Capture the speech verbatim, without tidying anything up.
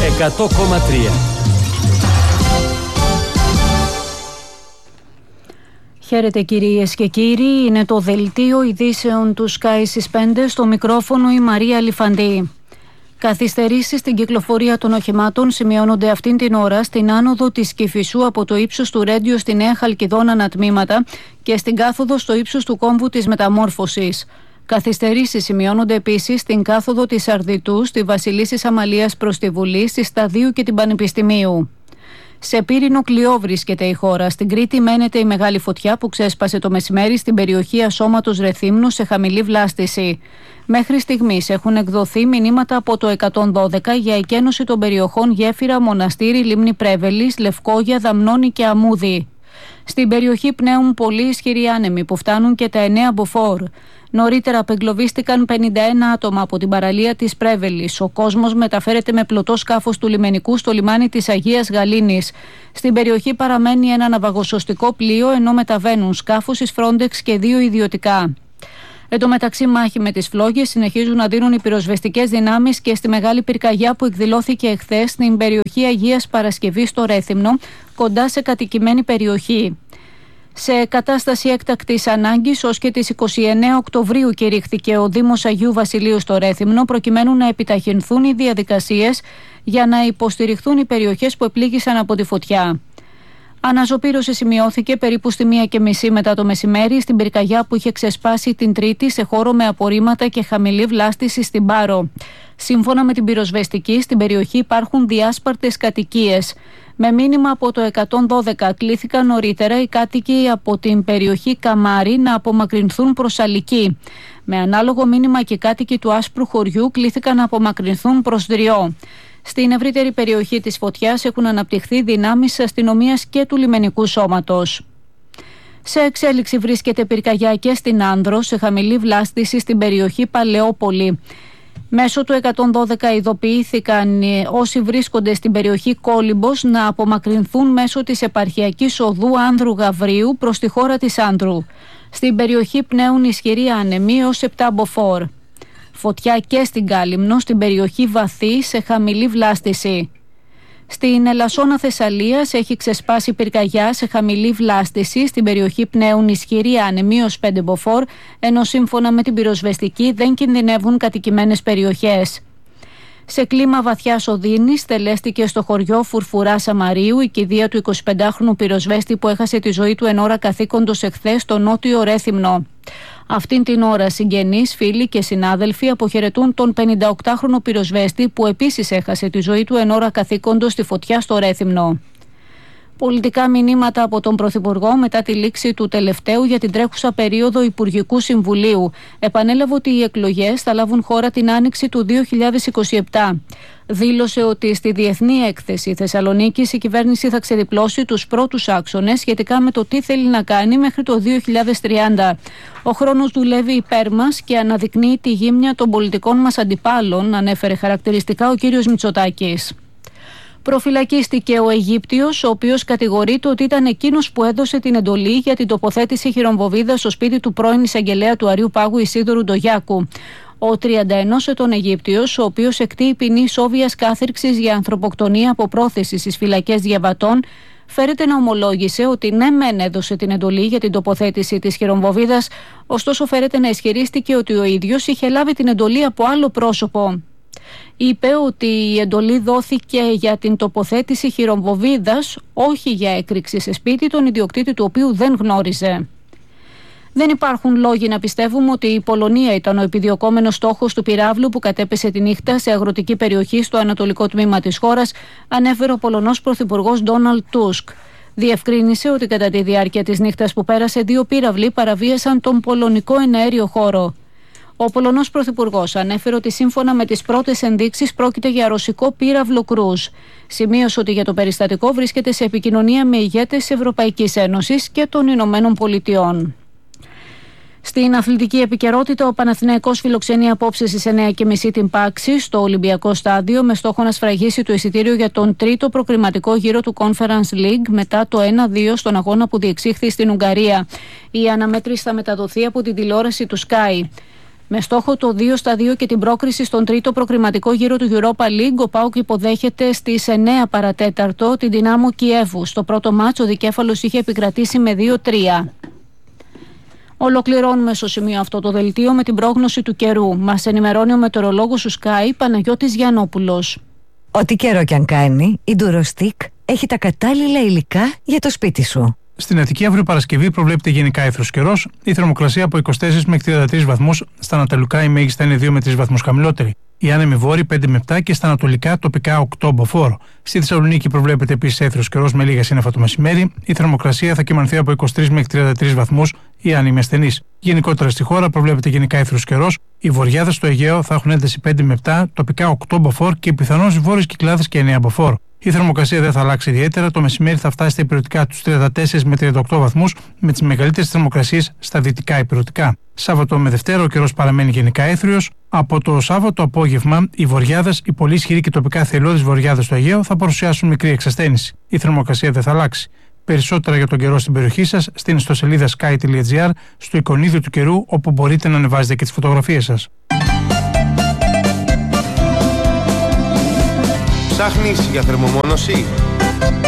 εκατό κόμμα τρία. Χαίρετε κυρίες και κύριοι, είναι το δελτίο ειδήσεων του Sky στις πέντε, στο μικρόφωνο η Μαρία Λιφαντή. Καθυστερήσεις στην κυκλοφορία των οχημάτων σημειώνονται αυτήν την ώρα στην άνοδο της Κηφισού από το ύψος του Ρέντιο στη Νέα Χαλκιδόνα ανατμήματα και στην κάθοδο στο ύψος του κόμβου της Μεταμόρφωσης. Καθυστερήσεις σημειώνονται επίσης στην κάθοδο της Αρδιτού, στη Βασιλίσσης Αμαλίας προς τη Βουλή, στη Σταδίου και την Πανεπιστημίου. Σε πύρινο κλειό βρίσκεται η χώρα. Στην Κρήτη μένεται η μεγάλη φωτιά που ξέσπασε το μεσημέρι στην περιοχή Ασώματος Ρεθύμνου σε χαμηλή βλάστηση. Μέχρι στιγμής έχουν εκδοθεί μηνύματα από το εκατόν δώδεκα για εκένωση των περιοχών Γέφυρα, Μοναστήρι, Λίμνη Πρέβελης, Λευκόγια, Δαμνώνη και Αμούδη. Στην περιοχή πνέουν πολύ ισχυροί άνεμοι που φτάνουν και τα εννέα μποφόρ. Νωρίτερα απεγκλωβίστηκαν πενήντα ένα άτομα από την παραλία της Πρέβελης. Ο κόσμος μεταφέρεται με πλωτό σκάφος του λιμενικού στο λιμάνι της Αγίας Γαλήνης. Στην περιοχή παραμένει ένα ναυαγοσωστικό πλοίο, ενώ μεταβαίνουν σκάφος της Frontex και δύο ιδιωτικά. Εν τω μεταξύ, μάχη με τις φλόγες συνεχίζουν να δίνουν οι πυροσβεστικές δυνάμεις και στη μεγάλη πυρκαγιά που εκδηλώθηκε εχθές στην περιοχή Αγίας Παρασκευής στο Ρέθυμνο, κοντά σε κατοικημένη περιοχή. Σε κατάσταση έκτακτης ανάγκης, ως και τις είκοσι εννέα Οκτωβρίου κηρύχθηκε ο Δήμος Αγίου Βασιλείου στο Ρέθυμνο, προκειμένου να επιταχυνθούν οι διαδικασίες για να υποστηριχθούν οι περιοχές που επλήγησαν από τη φωτιά. Αναζωπήρωση σημειώθηκε περίπου στη μία και μισή μετά το μεσημέρι στην πυρκαγιά που είχε ξεσπάσει την Τρίτη σε χώρο με απορρίμματα και χαμηλή βλάστηση στην Πάρο. Σύμφωνα με την πυροσβεστική, στην περιοχή υπάρχουν διάσπαρτες κατοικίες. Με μήνυμα από το εκατόν δώδεκα κλήθηκαν νωρίτερα οι κάτοικοι από την περιοχή Καμάρι να απομακρυνθούν προς Αλική. Με ανάλογο μήνυμα και οι κάτοικοι του Άσπρου Χωριού κλήθηκαν να απομακρυνθούν προς Δριό. Στην ευρύτερη περιοχή της φωτιάς έχουν αναπτυχθεί δυνάμεις αστυνομίας και του λιμενικού σώματος. Σε εξέλιξη βρίσκεται πυρκαγιά και στην Άνδρο, σε χαμηλή βλάστηση στην περιοχή Παλαιόπολη. Μέσω του εκατόν δώδεκα ειδοποιήθηκαν όσοι βρίσκονται στην περιοχή Κόλυμπος να απομακρυνθούν μέσω της επαρχιακής οδού Άνδρου Γαβρίου προς τη χώρα της Άνδρου. Στην περιοχή πνέουν ισχυροί άνεμοι ως επτά μποφόρ. Φωτιά και στην Κάλυμνο, στην περιοχή Βαθύ, σε χαμηλή βλάστηση. Στην Ελασσόνα Θεσσαλίας έχει ξεσπάσει πυρκαγιά σε χαμηλή βλάστηση. Στην περιοχή πνέουν ισχυροί άνεμοι ως πέντε μποφόρ, ενώ σύμφωνα με την πυροσβεστική δεν κινδυνεύουν κατοικημένες περιοχές. Σε κλίμα βαθιάς οδύνης τελέστηκε στο χωριό Φουρφουρά Σαμαρίου η κηδεία του εικοσιπεντάχρονου πυροσβέστη που έχασε τη ζωή του εν ώρα καθήκοντος εχθές στο νότιο Ρέθυμνο. Αυτήν την ώρα συγγενείς, φίλοι και συνάδελφοι αποχαιρετούν τον πενηνταοκτάχρονο πυροσβέστη που επίσης έχασε τη ζωή του εν ώρα καθήκοντος στη φωτιά στο Ρέθυμνο. Πολιτικά μηνύματα από τον Πρωθυπουργό μετά τη λήξη του τελευταίου για την τρέχουσα περίοδο Υπουργικού Συμβουλίου. Επανέλαβε ότι οι εκλογές θα λάβουν χώρα την άνοιξη του δύο χιλιάδες είκοσι επτά. Δήλωσε ότι στη Διεθνή Έκθεση Θεσσαλονίκης η κυβέρνηση θα ξεδιπλώσει τους πρώτους άξονες σχετικά με το τι θέλει να κάνει μέχρι το δύο χιλιάδες τριάντα. Ο χρόνος δουλεύει υπέρ μας και αναδεικνύει τη γύμνια των πολιτικών μας αντιπάλων, ανέφερε χαρακτηριστικά ο κύριος Μητσοτάκης. Προφυλακίστηκε ο Αιγύπτιος, ο οποίος κατηγορείται ότι ήταν εκείνος που έδωσε την εντολή για την τοποθέτηση χειρομβοβίδας στο σπίτι του πρώην εισαγγελέα του Αριού Πάγου Ισίδωρου Ντογιάκου. Ο τριάντα ενός ετών Αιγύπτιος, ο οποίος εκτείει ποινή σόβιας κάθυρξης για ανθρωποκτονία από πρόθεση στις φυλακές διαβατών, φέρεται να ομολόγησε ότι ναι μεν έδωσε την εντολή για την τοποθέτηση της χειρομβοβίδας, ωστόσο φέρεται να ισχυρίστηκε ότι ο ίδιος είχε λάβει την εντολή από άλλο πρόσωπο. Είπε ότι η εντολή δόθηκε για την τοποθέτηση χειρομβοβίδας, όχι για έκρηξη σε σπίτι, τον ιδιοκτήτη του οποίου δεν γνώριζε. Δεν υπάρχουν λόγοι να πιστεύουμε ότι η Πολωνία ήταν ο επιδιωκόμενος στόχος του πυράβλου που κατέπεσε τη νύχτα σε αγροτική περιοχή στο ανατολικό τμήμα της χώρας, ανέφερε ο Πολωνός Πρωθυπουργός Ντόναλντ Τούσκ. Διευκρίνησε ότι κατά τη διάρκεια της νύχτας που πέρασε, δύο πύραυλοι παραβίασαν τον πολωνικό εναέριο χώρο. Ο Πολωνός Πρωθυπουργός ανέφερε ότι σύμφωνα με τις πρώτες ενδείξεις πρόκειται για ρωσικό πύραυλο Κρούζ. Σημείωσε ότι για το περιστατικό βρίσκεται σε επικοινωνία με ηγέτες της Ευρωπαϊκής Ένωσης και των Ηνωμένων Πολιτειών. Στην αθλητική επικαιρότητα, ο Παναθηναϊκός φιλοξενεί απόψε στις εννέα και μισή την Πάξη στο Ολυμπιακό Στάδιο με στόχο να σφραγίσει το εισιτήριο για τον τρίτο προκριματικό γύρο του Conference League μετά το ένα δύο στον αγώνα που διεξήχθη στην Ουγγαρία. Η αναμέτρηση θα μεταδοθεί από την τηλεόραση του Sky. Με στόχο το δύο στα δύο και την πρόκριση στον τρίτο προκριματικό γύρο του Europa League, ο ΠΑΟΚ υποδέχεται στις εννέα παρατέταρτο την Δυνάμο Κιέβου. Στο πρώτο μάτσο ο δικέφαλος είχε επικρατήσει με δύο τρία. Ολοκληρώνουμε στο σημείο αυτό το δελτίο με την πρόγνωση του καιρού. Μας ενημερώνει ο μετεωρολόγος του Sky, Παναγιώτης Γιαννόπουλος. Ό,τι καιρό κι αν κάνει, η Durostick έχει τα κατάλληλα υλικά για το σπίτι σου. Στην Αττική αύριο Παρασκευή προβλέπεται γενικά εύθρος καιρός. Η θερμοκρασία από είκοσι τέσσερις μέχρι τριάντα τρεις βαθμούς. Στα ανατολικά η μέγιστη είναι δύο με τρεις βαθμούς χαμηλότερη. Η άνεμη βόρη πέντε με επτά και στα ανατολικά τοπικά οκτώ μποφόρ. Στη Θεσσαλονίκη προβλέπεται επίσης εύθρος καιρός με λίγα σύννεφα το μεσημέρι. Η θερμοκρασία θα κυμανθεί από είκοσι τρεις μέχρι τριάντα τρεις βαθμούς, η άνεμη ασθενής. Γενικότερα στη χώρα προβλέπεται γενικά εύθρος καιρός. Οι βορειάδες στο Αιγαίο θα έχουν ένταση πέντε με επτά, τοπικά οκτώ μποφόρ και πιθανώς οι βόρειες Κυκλάδες και εννέα μποφόρ. Η θερμοκρασία δεν θα αλλάξει ιδιαίτερα. Το μεσημέρι θα φτάσει στα ηπειρωτικά τους τριάντα τέσσερις με τριάντα οκτώ βαθμούς, με τις μεγαλύτερες θερμοκρασίες στα δυτικά ηπειρωτικά. Σάββατο με Δευτέρα ο καιρός παραμένει γενικά έθριος. Από το Σάββατο απόγευμα, οι βορειάδες, οι πολύ ισχυροί και τοπικά θελώδεις βορειάδες στο Αιγαίο θα παρουσιάσουν μικρή εξασθένηση. Η θερμοκρασία δεν θα αλλάξει. Περισσότερα για τον καιρό στην περιοχή σας στην ιστοσελίδα sky τελεία gr, στο εικονίδιο του καιρού, όπου μπορείτε να ανεβάζετε και τις φωτογραφίες σας. Ψάχνεις για θερμομόνωση?